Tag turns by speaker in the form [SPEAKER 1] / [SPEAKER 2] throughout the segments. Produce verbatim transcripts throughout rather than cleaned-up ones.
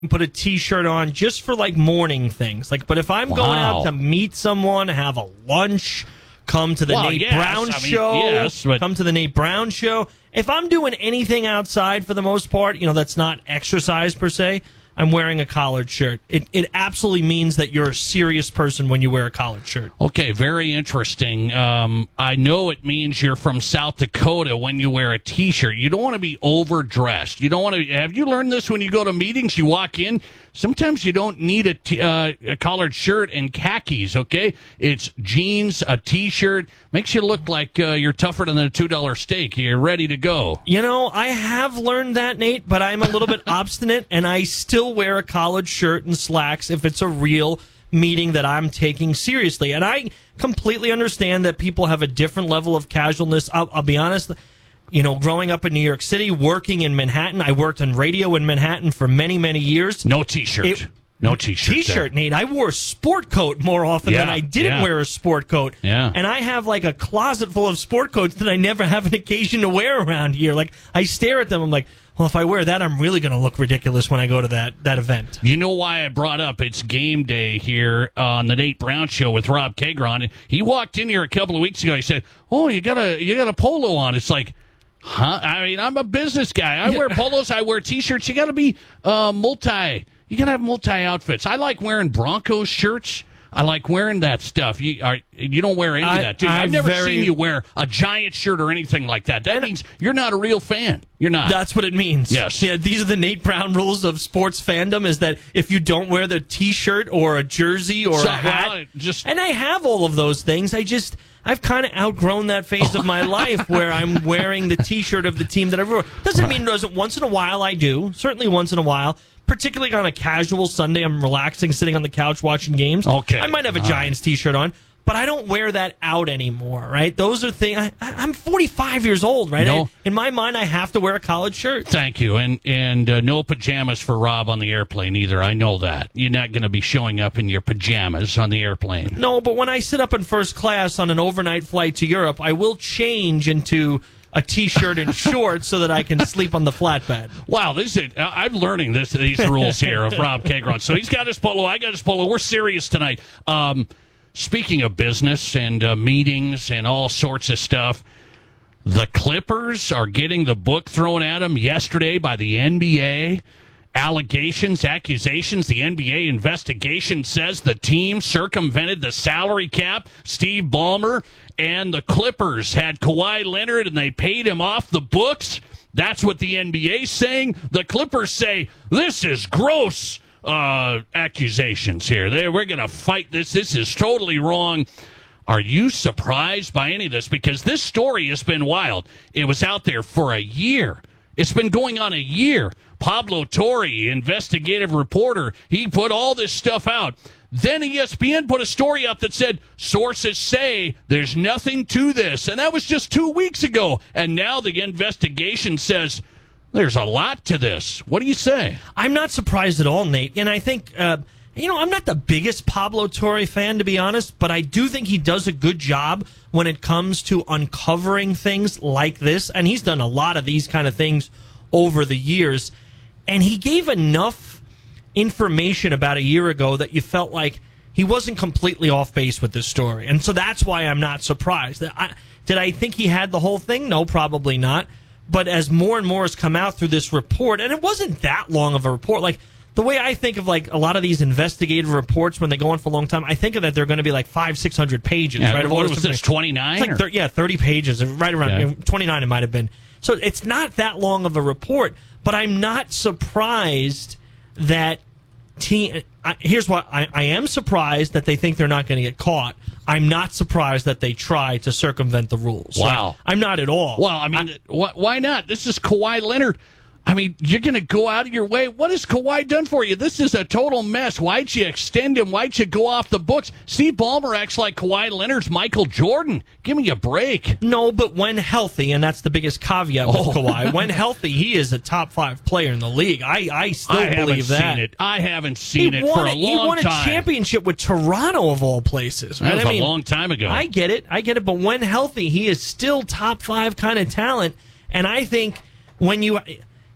[SPEAKER 1] put a T-shirt on just for like morning things. Like, but if I'm
[SPEAKER 2] wow.
[SPEAKER 1] going out to meet someone, have a lunch, come to the
[SPEAKER 2] well,
[SPEAKER 1] Nate
[SPEAKER 2] yes.
[SPEAKER 1] Brown
[SPEAKER 2] I mean,
[SPEAKER 1] show,
[SPEAKER 2] yes, but...
[SPEAKER 1] come to the Nate Brown show. If I'm doing anything outside for the most part, you know, that's not exercise per se, I'm wearing a collared shirt. It it absolutely means that you're a serious person when you wear a collared shirt.
[SPEAKER 2] Okay, very interesting. Um, I know it means you're from South Dakota when you wear a T-shirt. You don't want to be overdressed. You don't want to. Have you learned this when you go to meetings? You walk in. Sometimes you don't need a, t- uh, a collared shirt and khakis, okay? It's jeans, a T-shirt. Makes you look like uh, you're tougher than a two dollar steak. You're ready to go.
[SPEAKER 1] You know, I have learned that, Nate, but I'm a little bit obstinate, and I still wear a collared shirt and slacks if it's a real meeting that I'm taking seriously. And I completely understand that people have a different level of casualness. I'll, I'll be honest. You know, growing up in New York City, working in Manhattan, I worked on radio in Manhattan for many, many years.
[SPEAKER 2] No T-shirt. It, no T-shirt.
[SPEAKER 1] T-shirt, there. Nate. I wore a sport coat more often
[SPEAKER 2] yeah,
[SPEAKER 1] than I didn't
[SPEAKER 2] yeah.
[SPEAKER 1] wear a sport coat.
[SPEAKER 2] Yeah.
[SPEAKER 1] And I have like a closet full of sport coats that I never have an occasion to wear around here. Like, I stare at them, I'm like, well, if I wear that, I'm really going to look ridiculous when I go to that, that event.
[SPEAKER 2] You know why I brought up it's game day here on the Nate Brown Show with Rob Kagron. He walked in here a couple of weeks ago. He said, oh, you got a you got a polo on. It's like, huh? I mean, I'm a business guy. I wear polos. I wear T-shirts. You got to be uh, multi. You got to have multi outfits. I like wearing Broncos shirts. I like wearing that stuff. You are you don't wear any
[SPEAKER 1] I,
[SPEAKER 2] of that, do you?
[SPEAKER 1] I've
[SPEAKER 2] I've never
[SPEAKER 1] very,
[SPEAKER 2] seen you wear a Giant shirt or anything like that. That means you're not a real fan. You're not.
[SPEAKER 1] That's what it means.
[SPEAKER 2] Yes.
[SPEAKER 1] Yeah, these are the Nate Brown rules of sports fandom, is that if you don't wear the T-shirt or a jersey or
[SPEAKER 2] so,
[SPEAKER 1] a hat,
[SPEAKER 2] well, just
[SPEAKER 1] and I have all of those things, I just... I've kind of outgrown that phase of my life where I'm wearing the T-shirt of the team that I wore. Doesn't mean it doesn't. Once in a while I do. Certainly once in a while. Particularly on a casual Sunday, I'm relaxing, sitting on the couch watching games.
[SPEAKER 2] Okay.
[SPEAKER 1] I might have a
[SPEAKER 2] All
[SPEAKER 1] Giants
[SPEAKER 2] right.
[SPEAKER 1] T-shirt on, but I don't wear that out anymore, right? Those are things... I, I'm forty-five years old, right?
[SPEAKER 2] No.
[SPEAKER 1] I, in my mind, I have to wear a collared shirt.
[SPEAKER 2] Thank you. And and uh, no pajamas for Rob on the airplane either. I know that. You're not going to be showing up in your pajamas on the airplane.
[SPEAKER 1] No, but when I sit up in first class on an overnight flight to Europe, I will change into a T-shirt and shorts so that I can sleep on the flatbed.
[SPEAKER 2] Wow, this is I'm learning this these rules here of Rob Kagron. So he's got his polo, I got his polo. We're serious tonight. Um, speaking of business and uh, meetings and all sorts of stuff, the Clippers are getting the book thrown at them yesterday by the N B A. Allegations, accusations. The N B A investigation says the team circumvented the salary cap. Steve Ballmer and the Clippers had Kawhi Leonard and they paid him off the books. That's what the N B A's saying. The Clippers say this is gross uh, accusations here. They, we're going to fight this. This is totally wrong. Are you surprised by any of this? Because this story has been wild. It was out there for a year. It's been going on a year. Pablo Torre, investigative reporter, he put all this stuff out. Then E S P N put a story up that said, sources say there's nothing to this. And that was just two weeks ago. And now the investigation says there's a lot to this. What do you say?
[SPEAKER 1] I'm not surprised at all, Nate. And I think, uh, you know, I'm not the biggest Pablo Torre fan, to be honest, but I do think he does a good job when it comes to uncovering things like this. And he's done a lot of these kind of things over the years. And he gave enough information about a year ago that you felt like he wasn't completely off base with this story. And so that's why I'm not surprised. I, did I think he had the whole thing? No, probably not. But as more and more has come out through this report, and it wasn't that long of a report, like the way I think of like a lot of these investigative reports when they go on for a long time, I think of that they're going to be like five, six hundred pages,
[SPEAKER 2] yeah,
[SPEAKER 1] right?
[SPEAKER 2] What was this, twenty-nine?
[SPEAKER 1] Like thir- yeah, thirty pages, right around
[SPEAKER 2] yeah.
[SPEAKER 1] twenty-nine. It might have been. So it's not that long of a report. But I'm not surprised that team. I, here's what I, I am surprised that they think they're not going to get caught. I'm not surprised that they try to circumvent the rules.
[SPEAKER 2] Wow.
[SPEAKER 1] Like, I'm not at all.
[SPEAKER 2] Well, I mean, I, wh- why not? This is Kawhi Leonard. I mean, you're going to go out of your way. What has Kawhi done for you? This is a total mess. Why'd you extend him? Why'd you go off the books? Steve Ballmer acts like Kawhi Leonard's Michael Jordan. Give me a break.
[SPEAKER 1] No, but when healthy, and that's the biggest caveat with
[SPEAKER 2] oh.
[SPEAKER 1] Kawhi, when healthy, he is a top five player in the league. I, I still
[SPEAKER 2] I
[SPEAKER 1] believe that.
[SPEAKER 2] Seen it. I haven't seen
[SPEAKER 1] he
[SPEAKER 2] it
[SPEAKER 1] won
[SPEAKER 2] for a
[SPEAKER 1] it.
[SPEAKER 2] long
[SPEAKER 1] He won a
[SPEAKER 2] time.
[SPEAKER 1] championship with Toronto, of all places. Right?
[SPEAKER 2] That was
[SPEAKER 1] I mean,
[SPEAKER 2] a long time ago.
[SPEAKER 1] I get it. I get it. But when healthy, he is still top five kind of talent. And I think when you...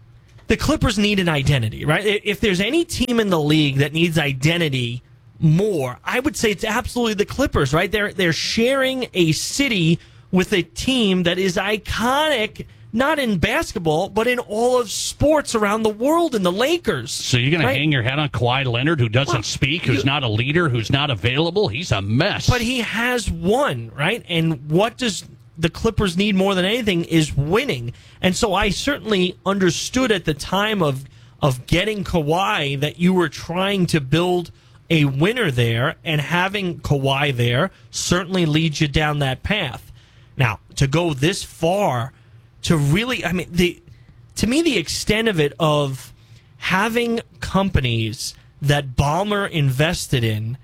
[SPEAKER 1] the Clippers need an identity, right? If there's any team in the league that needs identity more, I would say it's absolutely the Clippers, right? They're they're sharing a city with a team that is iconic, not in basketball, but in all of sports around the world, in the Lakers.
[SPEAKER 2] So you're going right? to hang your hat on Kawhi Leonard, who doesn't well, speak, who's you, not a leader, who's not available? He's a mess.
[SPEAKER 1] But he has won, right? And what does the Clippers need more than anything is winning. And so I certainly understood at the time of of getting Kawhi that you were trying to build a winner there, and having Kawhi there certainly leads you down that path. Now, to go this far, to really, I mean, the to me, the extent of it of having companies that Ballmer invested in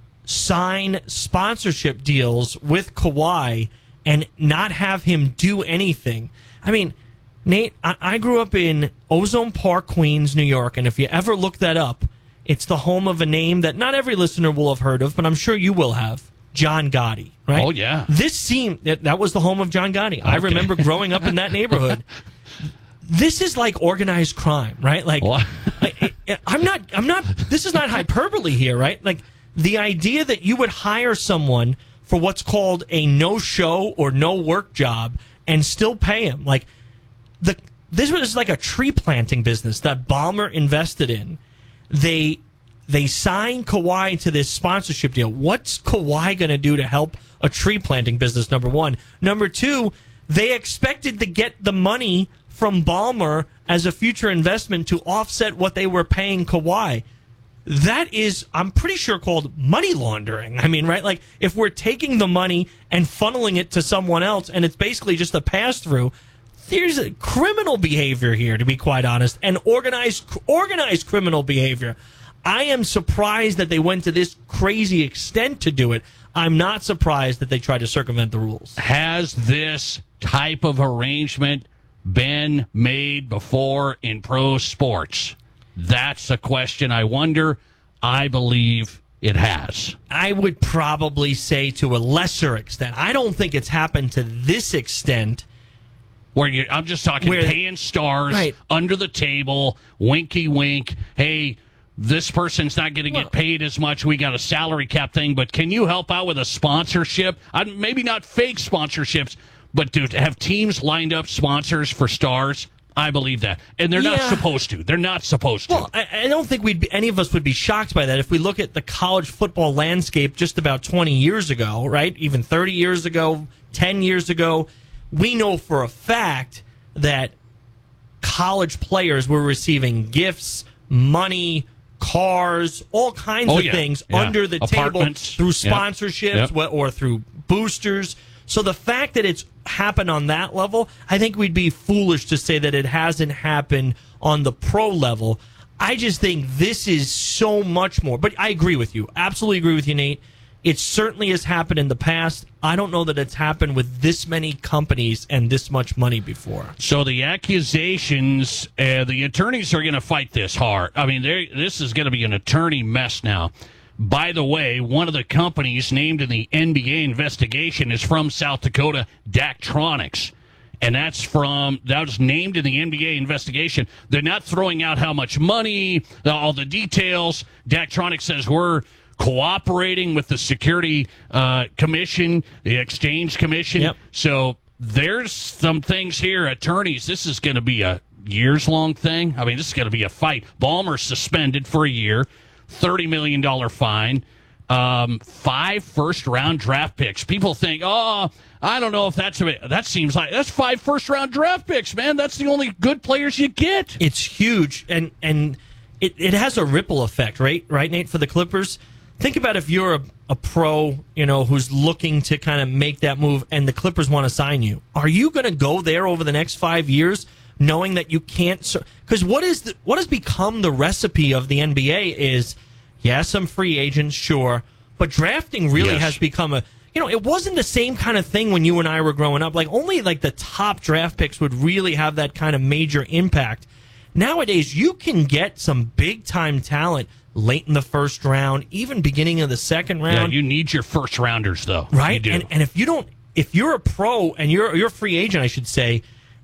[SPEAKER 1] sign sponsorship deals with Kawhi and not have him do anything. I mean, Nate, I, I grew up in Ozone Park, Queens, New York, and if you ever look that up, it's the home of a name that not every listener will have heard of, but I'm sure you will have. John Gotti, right?
[SPEAKER 2] Oh, yeah.
[SPEAKER 1] This seemed, that, that was the home of John Gotti. Okay. I remember growing up in that neighborhood. This is like organized crime, right? Like, I, I, I'm not, I'm not, this is not hyperbole here, right? Like, the idea that you would hire someone for what's called a no-show or no-work job and still pay him. Like, the this was like a tree planting business that Ballmer invested in. They they signed Kawhi to this sponsorship deal. What's Kawhi going to do to help a tree planting business, number one? Number two, they expected to get the money from Ballmer as a future investment to offset what they were paying Kawhi. That is, I'm pretty sure, called money laundering. I mean, right? Like, if we're taking the money and funneling it to someone else and it's basically just a pass-through, there's a criminal behavior here, to be quite honest, and organized organized criminal behavior. I am surprised that they went to this crazy extent to do it. I'm not surprised that they tried to circumvent the rules.
[SPEAKER 2] Has this type of arrangement been made before in pro sports? That's a question I wonder. I believe it has.
[SPEAKER 1] I would probably say to a lesser extent. I don't think it's happened to this extent.
[SPEAKER 2] Where you, I'm just talking Where, paying stars right. under the table, winky wink. Hey, this person's not going to get paid as much. We got a salary cap thing, but can you help out with a sponsorship? I, maybe not fake sponsorships, but dude, have teams lined up sponsors for stars? I believe that. And they're yeah. not supposed to. They're not supposed to.
[SPEAKER 1] Well, I, I don't think we'd be, any of us would be shocked by that if we look at the college football landscape just about twenty years ago, right? Even thirty years ago, ten years ago. We know for a fact that college players were receiving gifts, money, cars, all kinds
[SPEAKER 2] oh,
[SPEAKER 1] of
[SPEAKER 2] yeah.
[SPEAKER 1] things
[SPEAKER 2] yeah.
[SPEAKER 1] under the table through sponsorships yep. Yep. or through boosters. So the fact that it's happened on that level, I think we'd be foolish to say that it hasn't happened on the pro level. I just think this is so much more. But I agree with you. Absolutely agree with you, Nate. It certainly has happened in the past. I don't know that it's happened with this many companies and this much money before.
[SPEAKER 2] So the accusations, uh, the attorneys are going to fight this hard. I mean, this is going to be an attorney mess now. By the way, one of the companies named in the N B A investigation is from South Dakota, Daktronics. And that's from, that was named in the N B A investigation. They're not throwing out how much money, all the details. Daktronics says we're cooperating with the Security uh, Commission, the Exchange Commission.
[SPEAKER 1] Yep.
[SPEAKER 2] So there's some things here, attorneys. This is going to be a years-long thing. I mean, this is going to be a fight. Ballmer's suspended for a year, thirty million dollars fine, um, five first-round draft picks. People think, oh, I don't know if that's a, that seems like that's five first-round draft picks, man. That's the only good players you get.
[SPEAKER 1] It's huge, and and it, it has a ripple effect, right? Right, Nate, for the Clippers. Think about if you're a, a pro, you know, who's looking to kind of make that move and the Clippers want to sign you. Are you going to go there over the next five years knowing that you can't? Because what is the, what has become the recipe of the N B A is, yeah, some free agents, sure, but drafting really
[SPEAKER 2] yes.
[SPEAKER 1] has become a, you know, it wasn't the same kind of thing when you and I were growing up. Like, only like the top draft picks would really have that kind of major impact. Nowadays, you can get some big-time talent late in the first round, even beginning of the second round.
[SPEAKER 2] Yeah, you need your first rounders, though.
[SPEAKER 1] Right?
[SPEAKER 2] You do.
[SPEAKER 1] And, and if you don't, if you're a pro and you're you're a free agent, I should say,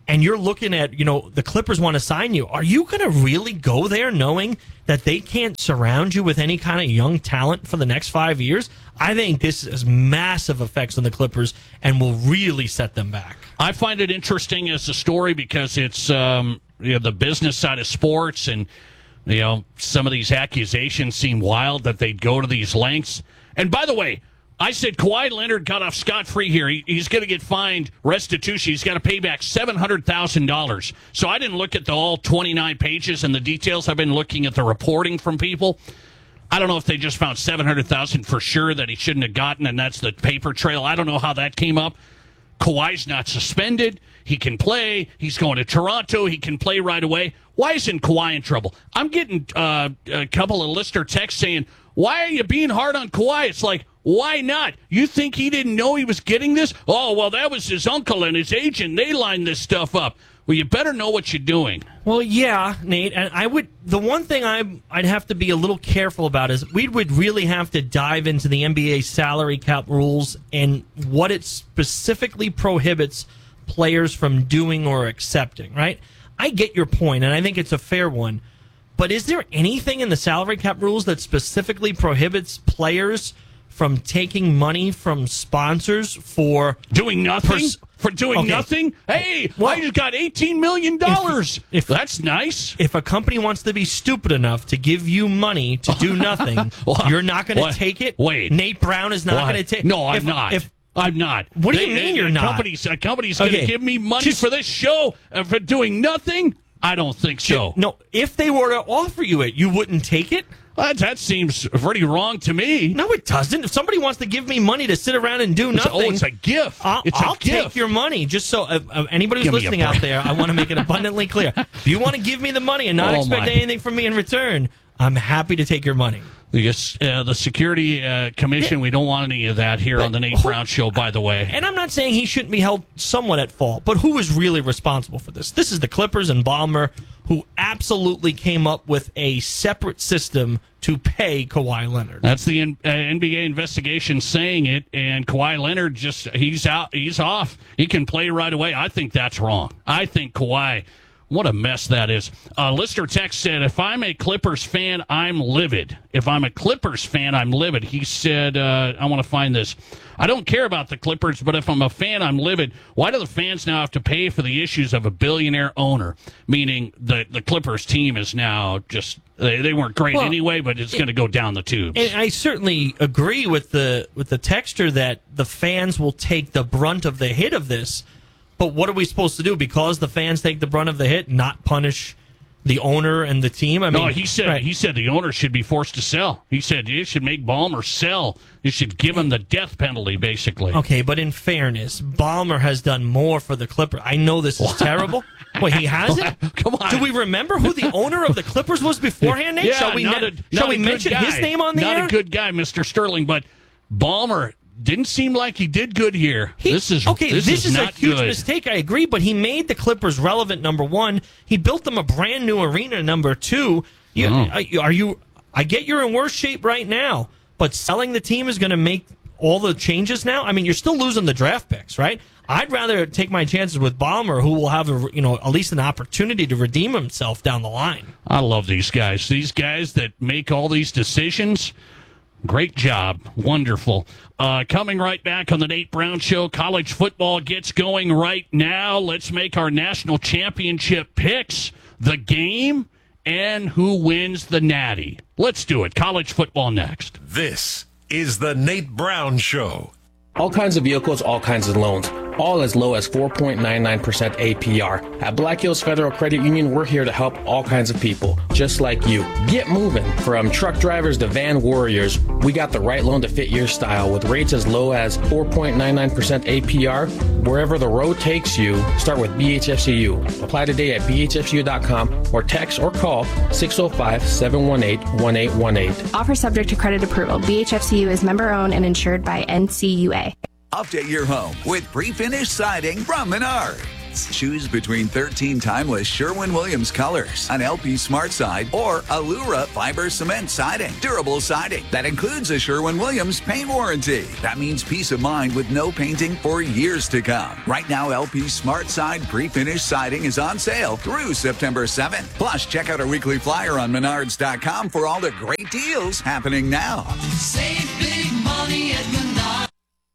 [SPEAKER 1] and you're looking at, you know, the Clippers want to sign you, are you going to really go there knowing that they can't surround you with any kind of young talent for the next five years? I think this has massive effects on the Clippers and will really set them back.
[SPEAKER 2] I find it interesting as a story because it's um, you know, the business side of sports, and you know, some of these accusations seem wild that they'd go to these lengths. And by the way, I said Kawhi Leonard got off scot-free here. He, he's going to get fined restitution. He's got to pay back seven hundred thousand dollars. So I didn't look at the all twenty-nine pages and the details. I've been looking at the reporting from people. I don't know if they just found seven hundred thousand dollars for sure that he shouldn't have gotten, and that's the paper trail. I don't know how that came up. Kawhi's not suspended. He can play. He's going to Toronto. He can play right away. Why isn't Kawhi in trouble? I'm getting uh, a couple of listener texts saying, why are you being hard on Kawhi? It's like, why not? You think he didn't know he was getting this? Oh, well, that was his uncle and his agent. They lined this stuff up. Well, you better know what you're doing.
[SPEAKER 1] Well, yeah, Nate, and I would. The one thing I, I'd have to be a little careful about is we would really have to dive into the N B A salary cap rules and what it specifically prohibits players from doing or accepting, right? I get your point, and I think it's a fair one. But is there anything in the salary cap rules that specifically prohibits players from taking money from sponsors for
[SPEAKER 2] doing nothing?
[SPEAKER 1] Pers-
[SPEAKER 2] for doing
[SPEAKER 1] okay.
[SPEAKER 2] nothing? Hey,
[SPEAKER 1] well,
[SPEAKER 2] I just got eighteen million dollars.
[SPEAKER 1] If, if,
[SPEAKER 2] That's nice.
[SPEAKER 1] If a company wants to be stupid enough to give you money to do nothing,
[SPEAKER 2] well,
[SPEAKER 1] you're not going
[SPEAKER 2] what?
[SPEAKER 1] to take it?
[SPEAKER 2] Wait.
[SPEAKER 1] Nate Brown is not going to take it?
[SPEAKER 2] No, I'm
[SPEAKER 1] if,
[SPEAKER 2] not.
[SPEAKER 1] If,
[SPEAKER 2] I'm not.
[SPEAKER 1] What do
[SPEAKER 2] they,
[SPEAKER 1] you mean
[SPEAKER 2] they,
[SPEAKER 1] you're
[SPEAKER 2] a
[SPEAKER 1] not?
[SPEAKER 2] Company's, a company's going to
[SPEAKER 1] Okay.
[SPEAKER 2] give me money
[SPEAKER 1] Just-
[SPEAKER 2] for this show and for doing nothing? I don't think so.
[SPEAKER 1] No, if they were to offer you it, you wouldn't take it?
[SPEAKER 2] That, that seems pretty wrong to me.
[SPEAKER 1] No, it doesn't. If somebody wants to give me money to sit around and do
[SPEAKER 2] It's a-
[SPEAKER 1] nothing,
[SPEAKER 2] oh, it's a gift.
[SPEAKER 1] I'll,
[SPEAKER 2] It's a
[SPEAKER 1] I'll
[SPEAKER 2] gift.
[SPEAKER 1] take your money. Just so uh, uh, anybody who's
[SPEAKER 2] Give me a
[SPEAKER 1] listening out
[SPEAKER 2] break.
[SPEAKER 1] there, I want to make it abundantly clear. If you want to give me the money and not
[SPEAKER 2] Oh,
[SPEAKER 1] expect
[SPEAKER 2] my.
[SPEAKER 1] anything from me in return, I'm happy to take your money.
[SPEAKER 2] The, uh, the Security uh, Commission, we don't want any of that here on the Nate
[SPEAKER 1] who-
[SPEAKER 2] Brown Show, by the way.
[SPEAKER 1] And I'm not saying he shouldn't be held somewhat at fault, but who is really responsible for this? This is the Clippers and Ballmer, who absolutely came up with a separate system to pay Kawhi Leonard.
[SPEAKER 2] That's the N- uh, N B A investigation saying it, and Kawhi Leonard just, he's out, he's off. He can play right away. I think that's wrong. I think Kawhi, what a mess that is. Uh, listener text said, if I'm a Clippers fan, I'm livid. If I'm a Clippers fan, I'm livid. He said, uh, I want to find this. I don't care about the Clippers, but if I'm a fan, I'm livid. Why do the fans now have to pay for the issues of a billionaire owner? Meaning the, the Clippers team is now just, they, they weren't great
[SPEAKER 1] Well,
[SPEAKER 2] anyway, but it's going to go down the tubes.
[SPEAKER 1] And I certainly agree with the with the texter that the fans will take the brunt of the hit of this. But what are we supposed to do? Because the fans take the brunt of the hit, not punish the owner and the team? I mean,
[SPEAKER 2] no, he said
[SPEAKER 1] right.
[SPEAKER 2] he said the owner should be forced to sell. He said you should make Ballmer sell. You should give him the death penalty, basically.
[SPEAKER 1] Okay, but in fairness, Ballmer has done more for the Clippers. I know this is terrible. Wait, he hasn't?
[SPEAKER 2] Come on.
[SPEAKER 1] Do we remember who the owner of the Clippers was beforehand, Nate?
[SPEAKER 2] Yeah,
[SPEAKER 1] shall we,
[SPEAKER 2] not
[SPEAKER 1] ne-
[SPEAKER 2] a,
[SPEAKER 1] shall
[SPEAKER 2] not
[SPEAKER 1] we
[SPEAKER 2] a good
[SPEAKER 1] mention
[SPEAKER 2] guy.
[SPEAKER 1] his name on the
[SPEAKER 2] not
[SPEAKER 1] air?
[SPEAKER 2] a good guy, Mister Sterling, but Ballmer didn't seem like he did good here.
[SPEAKER 1] He-
[SPEAKER 2] this is
[SPEAKER 1] okay.
[SPEAKER 2] This,
[SPEAKER 1] This,
[SPEAKER 2] is,
[SPEAKER 1] is,
[SPEAKER 2] not
[SPEAKER 1] a huge
[SPEAKER 2] good.
[SPEAKER 1] mistake. I agree, but he made the Clippers relevant. Number one, he built them a brand new arena. Number two, you,
[SPEAKER 2] Oh.
[SPEAKER 1] are, are you? I get you're in worse shape right now, but selling the team is going to make all the changes now. I mean, you're still losing the draft picks, right? I'd rather take my chances with Ballmer, who will have a, you know at least an opportunity to redeem himself down the line.
[SPEAKER 2] I love these guys. These guys that make all these decisions. Great job. Wonderful. Uh, coming right back on the Nate Brown Show, college football gets going right now. Let's make our national championship picks, the game, and who wins the Natty. Let's do it. College football next.
[SPEAKER 3] This is the Nate Brown Show.
[SPEAKER 4] All kinds of vehicles, all kinds of loans, all as low as four point nine nine percent A P R. At Black Hills Federal Credit Union, we're here to help all kinds of people, just like you. Get moving. From truck drivers to van warriors, we got the right loan to fit your style with rates as low as four point nine nine percent A P R. Wherever the road takes you, start with B H F C U. Apply today at B H F C U dot com or text or call six oh five, seven one eight, one eight one eight.
[SPEAKER 5] Offer subject to credit approval. B H F C U is member owned and insured by N C U A.
[SPEAKER 6] Update your home with pre-finished siding from Menards. kids. Choose between thirteen timeless Sherwin-Williams colors, an L P Smart Side, or Allura fiber cement siding. Durable siding that includes a Sherwin-Williams paint warranty. That means peace of mind with no painting for years to come. Right now, L P Smart Side pre-finished siding is on sale through September seventh. Plus, check out our weekly flyer on Menards dot com for all the great deals happening now.
[SPEAKER 7] Save big money at Menards.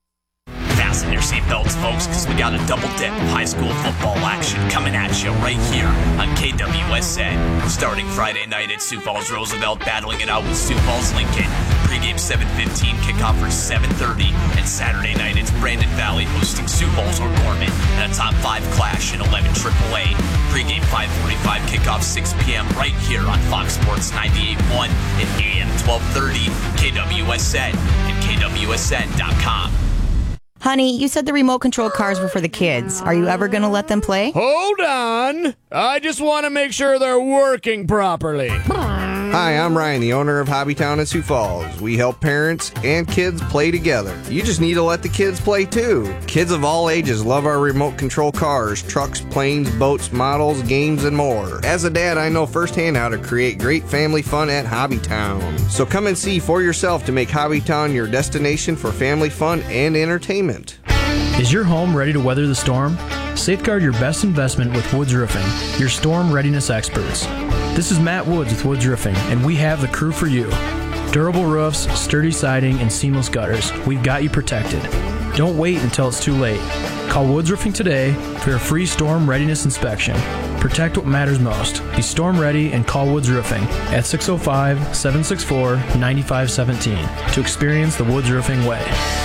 [SPEAKER 8] Fasten your seatbelts, folks, because we got a double dip of high school football action coming at you right here on K W S N. Starting Friday night at Sioux Falls Roosevelt, battling it out with Sioux Falls Lincoln. Pregame seven fifteen, kickoff for seven thirty. And Saturday night, it's Brandon Valley hosting Sioux Falls O'Gorman and a top five clash in eleven triple A. Pregame five forty-five, kickoff six p.m. right here on Fox Sports ninety-eight point one and A M twelve thirty, K W S N and K W S N dot com.
[SPEAKER 9] Honey, you said the remote control cars were for the kids. Are you ever going to let them play?
[SPEAKER 10] Hold on. I just want to make sure they're working properly.
[SPEAKER 11] Hi, I'm Ryan, the owner of Hobbytown in Sioux Falls. We help parents and kids play together. You just need to let the kids play too. Kids of all ages love our remote control cars, trucks, planes, boats, models, games, and more. As a dad, I know firsthand how to create great family fun at Hobbytown. So come and see for yourself to make Hobbytown your destination for family fun and entertainment.
[SPEAKER 12] Is your home ready to weather the storm? Safeguard your best investment with Woods Roofing, your storm readiness experts. This is Matt Woods with Woods Roofing, and we have the crew for you. Durable roofs, sturdy siding, and seamless gutters. We've got you protected. Don't wait until it's too late. Call Woods Roofing today for a free storm readiness inspection. Protect what matters most. Be storm ready and call Woods Roofing at six oh five, seven six four, nine five one seven to experience the Woods Roofing way.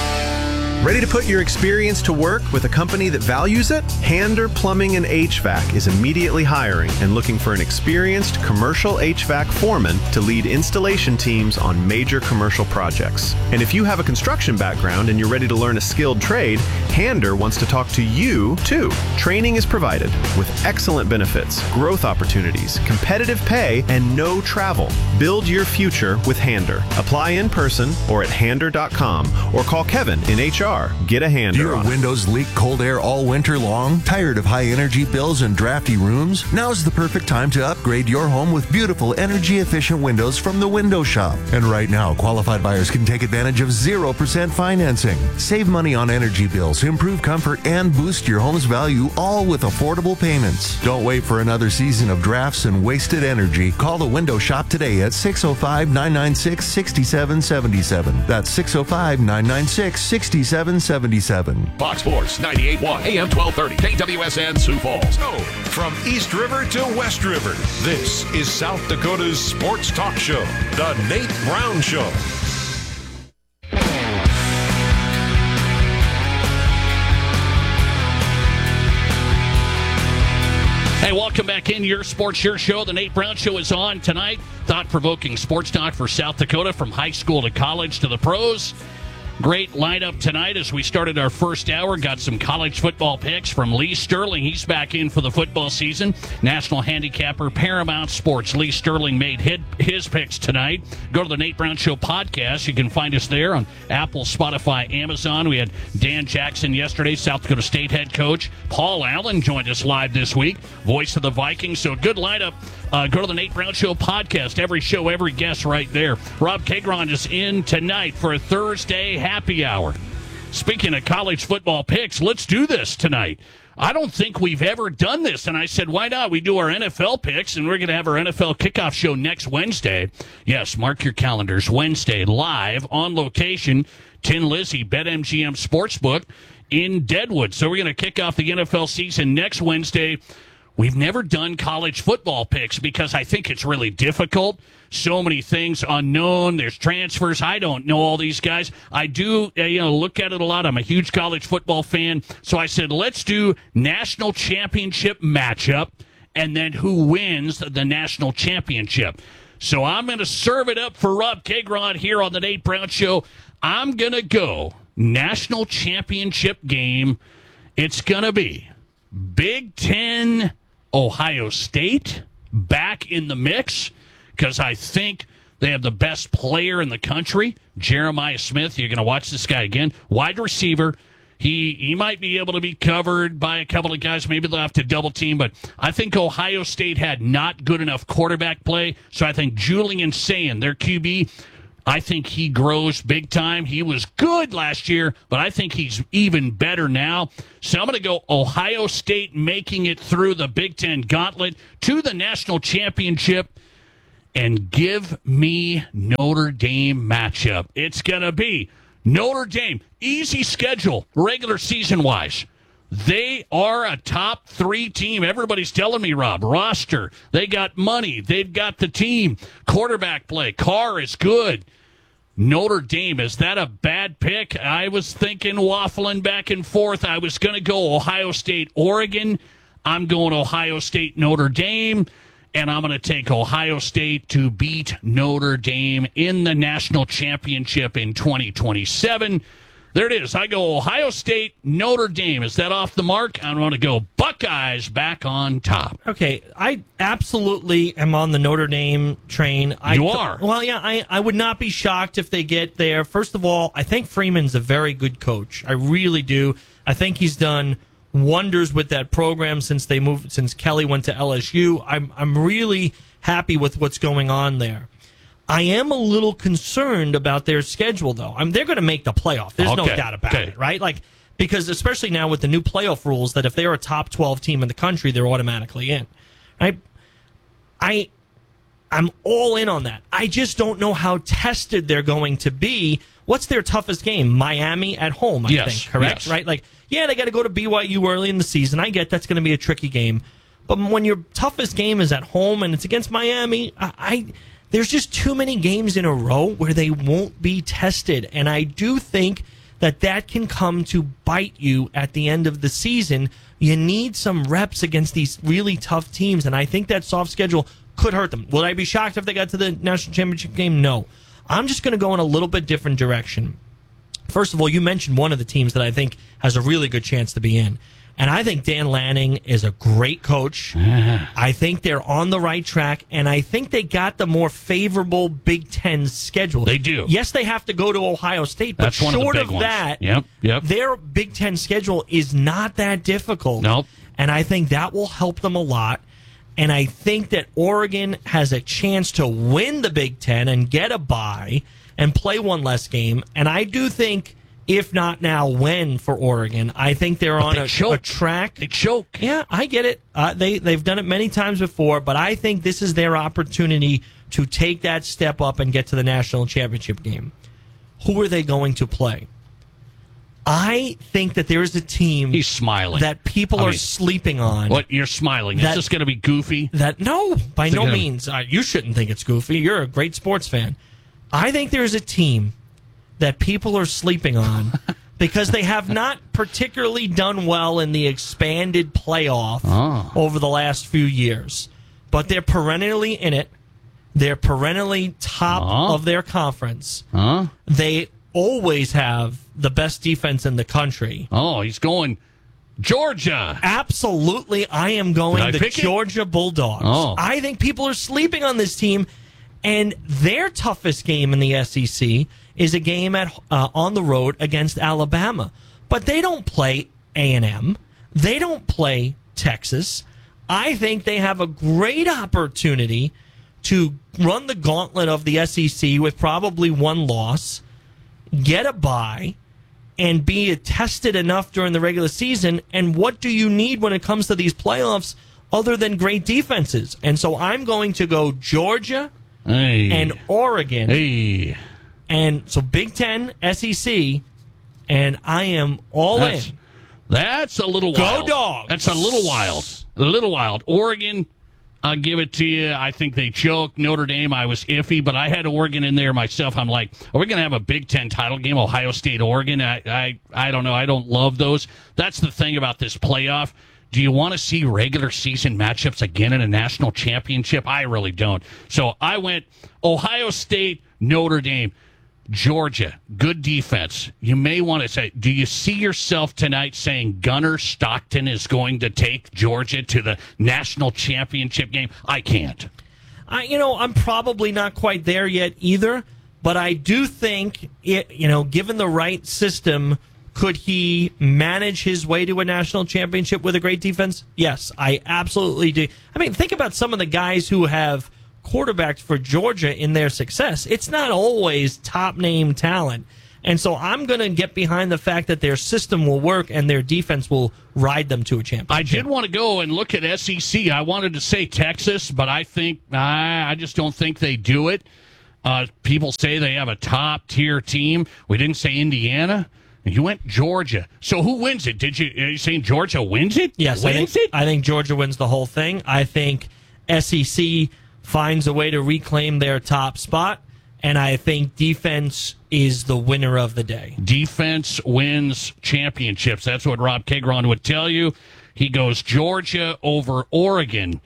[SPEAKER 13] Ready to put your experience to work with a company that values it? Hander Plumbing and H V A C is immediately hiring and looking for an experienced commercial H V A C foreman to lead installation teams on major commercial projects. And if you have a construction background and you're ready to learn a skilled trade, Hander wants to talk to you too. Training is provided with excellent benefits, growth opportunities, competitive pay, and no travel. Build your future with Hander. Apply in person or at hander dot com or call Kevin in H R. Get a Hander.
[SPEAKER 3] Do your
[SPEAKER 13] on
[SPEAKER 3] windows leak cold air all winter long? Tired of high energy bills and drafty rooms? Now's the perfect time to upgrade your home with beautiful energy efficient windows from the Window Shop. And right now, qualified buyers can take advantage of zero percent financing. Save money on energy bills, improve comfort, and boost your home's value, all with affordable payments. Don't wait for another season of drafts and wasted energy. Call the Window Shop today at six oh five, nine nine six, six seven seven seven. That's six oh five, nine nine six, six seven seven seven.
[SPEAKER 14] Fox Sports ninety-eight point one, A M twelve thirty, K W S N Sioux Falls.
[SPEAKER 3] Oh, from East River to West River, this is South Dakota's sports talk show, The Nate Brown Show.
[SPEAKER 2] Hey, welcome back in your sports, your show. The Nate Brown Show is on tonight. Thought-provoking sports talk for South Dakota, from high school to college to the pros. Great lineup tonight as we started our first hour. Got some college football picks from Lee Sterling. He's back in for the football season. National handicapper, Paramount Sports. Lee Sterling made his picks tonight. Go to the Nate Brown Show podcast. You can find us there on Apple, Spotify, Amazon. We had Dan Jackson yesterday, South Dakota State head coach. Paul Allen joined us live this week, voice of the Vikings. So good lineup. Uh, go to the Nate Brown Show podcast. Every show, every guest right there. Rob Kegron is in tonight for a Thursday happy hour. Speaking of college football picks, let's do this tonight. I don't think we've ever done this. And I said, why not? We do our N F L picks, and we're going to have our N F L kickoff show next Wednesday. Yes, mark your calendars. Wednesday, live, on location, Tin Lizzy, BetMGM Sportsbook in Deadwood. So we're going to kick off the N F L season next Wednesday. We've never done college football picks because I think it's really difficult. So many things unknown. There's transfers. I don't know all these guys. I do, uh, you know, look at it a lot. I'm a huge college football fan. So I said, let's do national championship matchup and then who wins the national championship. So I'm going to serve it up for Rob Kegron here on the Nate Brown Show. I'm going to go national championship game. It's going to be Big Ten Ohio State back in the mix because I think they have the best player in the country, Jeremiah Smith. You're going to watch this guy again. Wide receiver. He he might be able to be covered by a couple of guys. Maybe they'll have to double team, but I think Ohio State had not good enough quarterback play. So I think Julian Sayin, their Q B, I think he grows big time. He was good last year, but I think he's even better now. So I'm going to go Ohio State making it through the Big Ten gauntlet to the national championship, and give me Notre Dame matchup. It's going to be Notre Dame, easy schedule, regular season-wise. They are a top three team. Everybody's telling me, Rob, roster. They got money. They've got the team. Quarterback play. Carr is good. Notre Dame, is that a bad pick? I was thinking waffling back and forth. I was going to go Ohio State, Oregon. I'm going Ohio State, Notre Dame. And I'm going to take Ohio State to beat Notre Dame in the national championship in twenty twenty-seven. There it is. I go Ohio State, Notre Dame. Is that off the mark? I'm going to go Buckeyes back on top.
[SPEAKER 1] Okay, I absolutely am on the Notre Dame train. I
[SPEAKER 2] You
[SPEAKER 1] th-
[SPEAKER 2] are?
[SPEAKER 1] Well, yeah, I, I would not be shocked if they get there. First of all, I think Freeman's a very good coach. I really do. I think he's done wonders with that program since they moved, since Kelly went to L S U. I'm I'm really happy with what's going on there. I am a little concerned about their schedule, though. I'm, they're going to make the playoff. There's no
[SPEAKER 2] Okay,
[SPEAKER 1] doubt about
[SPEAKER 2] okay.
[SPEAKER 1] it, right? Like, because especially now with the new playoff rules, that if they're a top twelve team in the country, they're automatically in. Right? I I'm all in on that. I just don't know how tested they're going to be. What's their toughest game? Miami at home, I
[SPEAKER 2] Yes,
[SPEAKER 1] think, correct?
[SPEAKER 2] yes.
[SPEAKER 1] Right? Like, yeah, they got to go to B Y U early in the season. I get that's going to be a tricky game. But when your toughest game is at home and it's against Miami, I, I there's just too many games in a row where they won't be tested. And I do think that that can come to bite you at the end of the season. You need some reps against these really tough teams, and I think that soft schedule could hurt them. Will I be shocked if they got to the national championship game? No. I'm just going to go in a little bit different direction. First of all, you mentioned one of the teams that I think has a really good chance to be in. And I think Dan Lanning is a great coach. I think they're on the right track, and I think they got the more favorable Big Ten schedule.
[SPEAKER 2] They do.
[SPEAKER 1] Yes, they have to go to Ohio State, but
[SPEAKER 2] That's one of the
[SPEAKER 1] short
[SPEAKER 2] big
[SPEAKER 1] of
[SPEAKER 2] ones.
[SPEAKER 1] that,
[SPEAKER 2] Yep, yep.
[SPEAKER 1] their Big Ten schedule is not that difficult.
[SPEAKER 2] Nope.
[SPEAKER 1] And I think that will help them a lot. And I think that Oregon has a chance to win the Big Ten and get a bye and play one less game. And I do think, if not now, when for Oregon, I think they're
[SPEAKER 2] But
[SPEAKER 1] on
[SPEAKER 2] they
[SPEAKER 1] a,
[SPEAKER 2] choke.
[SPEAKER 1] a track.
[SPEAKER 2] They choke.
[SPEAKER 1] Yeah, I get it. Uh, they, they've done it many times before, but I think this is their opportunity to take that step up and get to the national championship game. Who are they going to play? I think that there is a team
[SPEAKER 2] He's smiling.
[SPEAKER 1] that people
[SPEAKER 2] I
[SPEAKER 1] are
[SPEAKER 2] mean,
[SPEAKER 1] sleeping on.
[SPEAKER 2] What, you're smiling?
[SPEAKER 1] That-
[SPEAKER 2] Is this going to be goofy?
[SPEAKER 1] That no, by
[SPEAKER 2] Is it
[SPEAKER 1] no
[SPEAKER 2] gonna-
[SPEAKER 1] means. Uh, you shouldn't think it's goofy. You're a great sports fan. I think there's a team that people are sleeping on because they have not particularly done well in the expanded playoff
[SPEAKER 2] Oh.
[SPEAKER 1] over the last few years. But they're perennially in it. They're perennially top
[SPEAKER 2] Oh.
[SPEAKER 1] of their conference.
[SPEAKER 2] Huh?
[SPEAKER 1] They always have the best defense in the country.
[SPEAKER 2] Oh, he's going Georgia.
[SPEAKER 1] Absolutely, I am going
[SPEAKER 2] Did I
[SPEAKER 1] the
[SPEAKER 2] pick it?
[SPEAKER 1] Georgia Bulldogs.
[SPEAKER 2] Oh.
[SPEAKER 1] I think people are sleeping on this team, and their toughest game in the S E C is a game at uh, on the road against Alabama. But they don't play A and M. They don't play Texas. I think they have a great opportunity to run the gauntlet of the S E C with probably one loss, get a bye, and be tested enough during the regular season. And what do you need when it comes to these playoffs other than great defenses? And so I'm going to go Georgia
[SPEAKER 2] Hey.
[SPEAKER 1] and Oregon.
[SPEAKER 2] Hey.
[SPEAKER 1] And so Big Ten, S E C, and I am all
[SPEAKER 2] That's,
[SPEAKER 1] in.
[SPEAKER 2] that's a little
[SPEAKER 1] Go
[SPEAKER 2] wild.
[SPEAKER 1] Dogs.
[SPEAKER 2] That's a little wild. A little wild. Oregon, I'll give it to you. I think they choked. Notre Dame, I was iffy, but I had Oregon in there myself. I'm like, are we going to have a Big Ten title game, Ohio State, Oregon? I, I, I don't know. I don't love those. That's the thing about this playoff. Do you want to see regular season matchups again in a national championship? I really don't. So I went Ohio State, Notre Dame. Georgia, good defense. You may want to say, do you see yourself tonight saying Gunnar Stockton is going to take Georgia to the national championship game? I can't.
[SPEAKER 1] I, you know, I'm probably not quite there yet either, but I do think, it, you know, given the right system Could he manage his way to a national championship with a great defense? Yes, I absolutely do. I mean, think about some of the guys who have quarterbacked for Georgia in their success. It's not always top-name talent. And so I'm going to get behind the fact that their system will work and their defense will ride them to a championship.
[SPEAKER 2] I did want to go and look at S E C. I wanted to say Texas, but I think I, I just don't think they do it. Uh, people say they have a top-tier team. We didn't say Indiana. You went Georgia. So who wins it? Did you? Are you saying Georgia wins it?
[SPEAKER 1] Yes,
[SPEAKER 2] wins
[SPEAKER 1] I think,
[SPEAKER 2] it.
[SPEAKER 1] I think Georgia wins the whole thing. I think S E C finds a way to reclaim their top spot, and I think defense is the winner of the day.
[SPEAKER 2] Defense wins championships. That's what Rob Kegron would tell you. He goes Georgia over Oregon.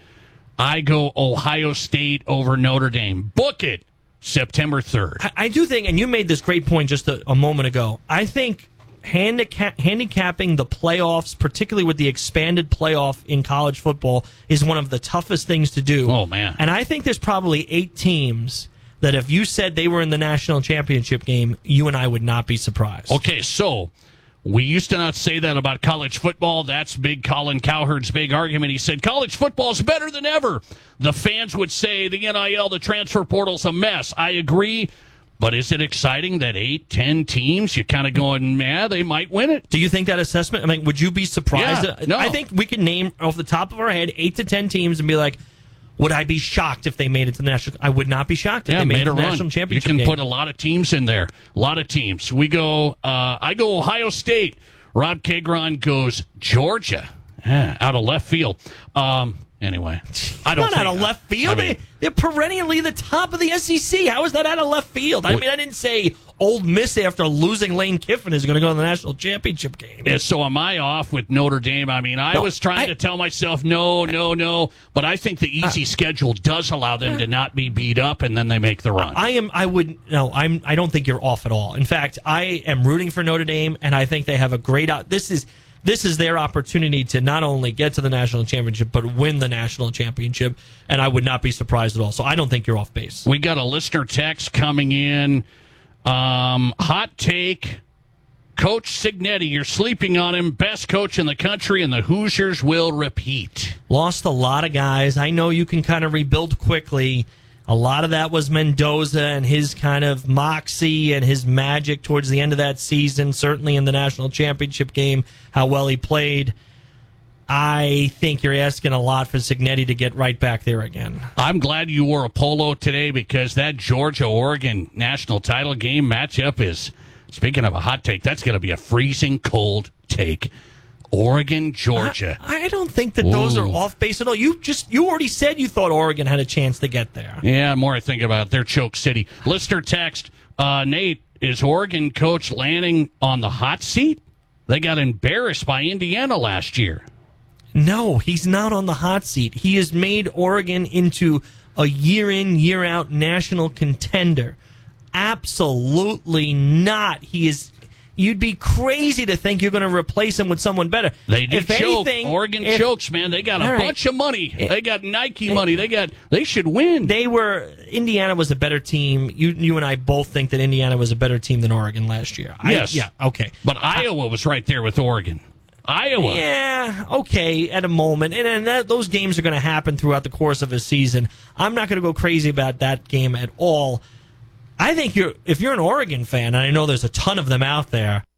[SPEAKER 2] I go Ohio State over Notre Dame. Book it. September third.
[SPEAKER 1] I, I do think, and you made this great point just a, a moment ago, I think handicap, handicapping the playoffs, particularly with the expanded playoff in college football, is one of the toughest things to do.
[SPEAKER 2] Oh, man.
[SPEAKER 1] And I think there's probably eight teams that if you said they were in the national championship game, you and I would not be surprised.
[SPEAKER 2] Okay, so we used to not say that about college football. That's big Colin Cowherd's big argument. He said college football is better than ever. The fans would say the N I L, the transfer portal's a mess. I agree. But is it exciting that eight, ten teams, you're kind of going, man, they might win it?
[SPEAKER 1] Do you think that assessment? I mean, would you be surprised?
[SPEAKER 2] Yeah, no.
[SPEAKER 1] I think we could name off the top of our head eight to ten teams and be like, would I be shocked if they made it to the national? I would not be shocked if
[SPEAKER 2] yeah,
[SPEAKER 1] they made,
[SPEAKER 2] made
[SPEAKER 1] it to
[SPEAKER 2] a
[SPEAKER 1] the
[SPEAKER 2] run.
[SPEAKER 1] national championship
[SPEAKER 2] You can
[SPEAKER 1] game.
[SPEAKER 2] put a lot of teams in there. A lot of teams. We go, uh, I go Ohio State. Rob Kegron goes Georgia. Yeah, out of left field. Um, anyway, I don't
[SPEAKER 1] Not
[SPEAKER 2] think,
[SPEAKER 1] out of left field.
[SPEAKER 2] I mean,
[SPEAKER 1] they, they're perennially the top of the S E C. How is that out of left field? I
[SPEAKER 2] What-
[SPEAKER 1] mean, I didn't say Ole Miss after losing Lane Kiffin is going to go to the national championship game.
[SPEAKER 2] Yeah, so am I off with Notre Dame? I mean, I
[SPEAKER 1] No,
[SPEAKER 2] was trying
[SPEAKER 1] I-
[SPEAKER 2] to tell myself no, no, no, but I think the easy schedule does allow them to not be beat up, and then they make the run.
[SPEAKER 1] I am. I would no. I'm. I don't think you're off at all. In fact, I am rooting for Notre Dame, and I think they have a great. Out. This is this is their opportunity to not only get to the national championship but win the national championship. And I would not be surprised at all. So I don't think you're off base.
[SPEAKER 2] We got a listener text coming in. Um, hot take. Coach Cignetti, you're sleeping on him. Best coach in the country, and the Hoosiers will repeat.
[SPEAKER 1] Lost a lot of guys. I know you can kind of rebuild quickly. A lot of that was Mendoza and his kind of moxie and his magic towards the end of that season, certainly in the national championship game, how well he played. I think you're asking a lot for Cignetti to get right back there again.
[SPEAKER 2] I'm glad you wore a polo today because that Georgia-Oregon national title game matchup is, speaking of a hot take, that's going to be a freezing cold take. Oregon, Georgia.
[SPEAKER 1] I, I don't think that those
[SPEAKER 2] Ooh.
[SPEAKER 1] are off base at all. You just you already said you thought Oregon had a chance to get there.
[SPEAKER 2] Yeah, the more I think about it, they're choke city. Listener text, uh, Nate, is Oregon coach Lanning on the hot seat? They got embarrassed by Indiana last year.
[SPEAKER 1] No, he's not on the hot seat. He has made Oregon into a year-in, year-out national contender. Absolutely not. He is. You'd be crazy to think you're going to replace him with someone better.
[SPEAKER 2] They did
[SPEAKER 1] if
[SPEAKER 2] choke.
[SPEAKER 1] anything,
[SPEAKER 2] Oregon
[SPEAKER 1] if,
[SPEAKER 2] chokes, man. They got a
[SPEAKER 1] All right.
[SPEAKER 2] bunch of money. They got Nike money. They got. They should win.
[SPEAKER 1] They were. Indiana was a better team. You, you and I both think that Indiana was a better team than Oregon last year. I,
[SPEAKER 2] Yes.
[SPEAKER 1] yeah. Okay.
[SPEAKER 2] But Iowa was right there with Oregon. Iowa.
[SPEAKER 1] Yeah, okay, at a moment. And, and that, those games are going to happen throughout the course of a season. I'm not going to go crazy about that game at all. I think you're if you're an Oregon fan, and I know there's a ton of them out there,